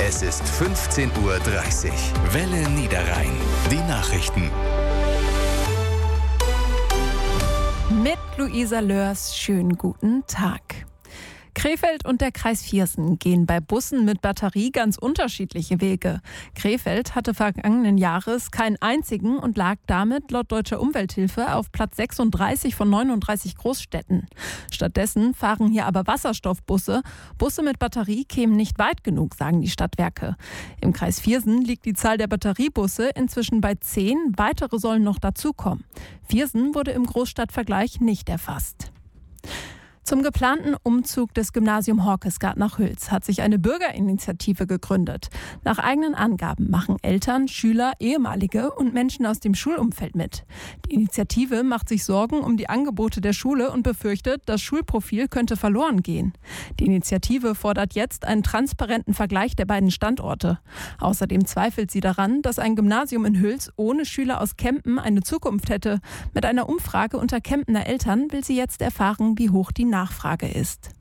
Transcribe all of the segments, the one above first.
Es ist 15:30 Uhr. Welle Niederrhein. Die Nachrichten. Mit Luisa Lörs, schönen guten Tag. Krefeld und der Kreis Viersen gehen bei Bussen mit Batterie ganz unterschiedliche Wege. Krefeld hatte vergangenen Jahres keinen einzigen und lag damit laut Deutscher Umwelthilfe auf Platz 36 von 39 Großstädten. Stattdessen fahren hier aber Wasserstoffbusse. Busse mit Batterie kämen nicht weit genug, sagen die Stadtwerke. Im Kreis Viersen liegt die Zahl der Batteriebusse inzwischen bei 10. Weitere sollen noch dazukommen. Viersen wurde im Großstadtvergleich nicht erfasst. Zum geplanten Umzug des Gymnasium Horkesgaard nach Hüls hat sich eine Bürgerinitiative gegründet. Nach eigenen Angaben machen Eltern, Schüler, Ehemalige und Menschen aus dem Schulumfeld mit. Die Initiative macht sich Sorgen um die Angebote der Schule und befürchtet, das Schulprofil könnte verloren gehen. Die Initiative fordert jetzt einen transparenten Vergleich der beiden Standorte. Außerdem zweifelt sie daran, dass ein Gymnasium in Hüls ohne Schüler aus Kempen eine Zukunft hätte. Mit einer Umfrage unter Kempener Eltern will sie jetzt erfahren, wie hoch die Nachfrage ist.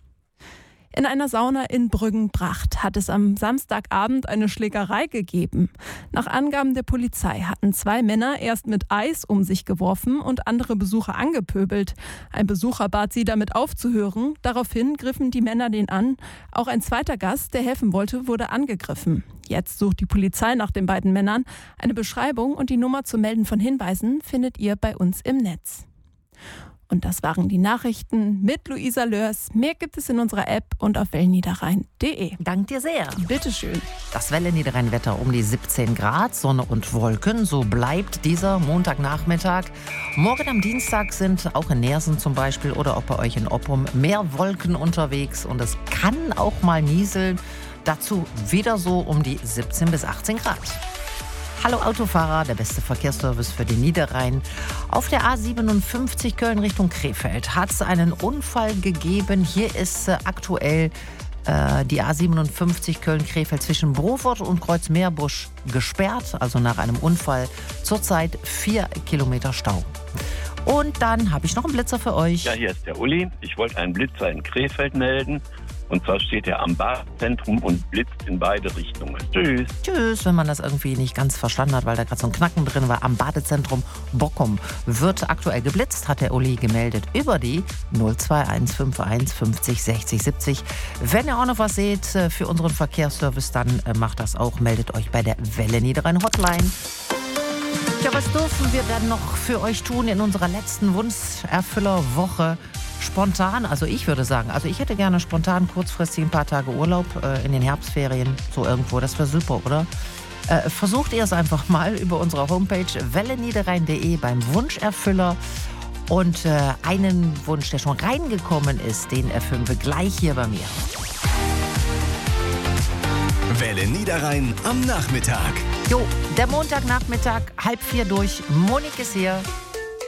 In einer Sauna in Brüggen-Bracht hat es am Samstagabend eine Schlägerei gegeben. Nach Angaben der Polizei hatten 2 Männer erst mit Eis um sich geworfen und andere Besucher angepöbelt. Ein Besucher bat sie, damit aufzuhören. Daraufhin griffen die Männer den an. Auch ein zweiter Gast, der helfen wollte, wurde angegriffen. Jetzt sucht die Polizei nach den beiden Männern. Eine Beschreibung und die Nummer zum Melden von Hinweisen findet ihr bei uns im Netz. Und das waren die Nachrichten mit Luisa Lörs. Mehr gibt es in unserer App und auf welleniederrhein.de. Dank dir sehr. Bitteschön. Das Welle Niederrhein-Wetter um die 17 Grad, Sonne und Wolken. So bleibt dieser Montagnachmittag. Morgen am Dienstag sind auch in Neersen zum Beispiel oder auch bei euch in Oppum mehr Wolken unterwegs. Und es kann auch mal nieseln. Dazu wieder so um die 17 bis 18 Grad. Hallo Autofahrer, der beste Verkehrsservice für den Niederrhein. Auf der A57 Köln Richtung Krefeld hat es einen Unfall gegeben. Hier ist aktuell die A57 Köln-Krefeld zwischen Brofort und Kreuzmeerbusch gesperrt. Also nach einem Unfall zurzeit 4 Kilometer Stau. Und dann habe ich noch einen Blitzer für euch. Ja, hier ist der Uli. Ich wollte einen Blitzer in Krefeld melden. Und zwar steht er am Badezentrum und blitzt in beide Richtungen. Tschüss. Tschüss, wenn man das irgendwie nicht ganz verstanden hat, weil da gerade so ein Knacken drin war. Am Badezentrum Bockum wird aktuell geblitzt, hat der Uli gemeldet über die 02151 50 60 70. Wenn ihr auch noch was seht für unseren Verkehrsservice, dann macht das auch. Meldet euch bei der Welle Niederrhein Hotline. Ja, was dürfen wir denn noch für euch tun in unserer letzten Wunscherfüllerwoche? Spontan, also ich würde sagen, ich hätte gerne spontan kurzfristig ein paar Tage Urlaub in den Herbstferien, so irgendwo, das wäre super, oder? Versucht ihr es einfach mal über unsere Homepage welleniederrhein.de beim Wunscherfüller und einen Wunsch, der schon reingekommen ist, den erfüllen wir gleich hier bei mir. Welle Niederrhein am Nachmittag. Jo, der Montagnachmittag, 3:30 durch. Monique ist hier.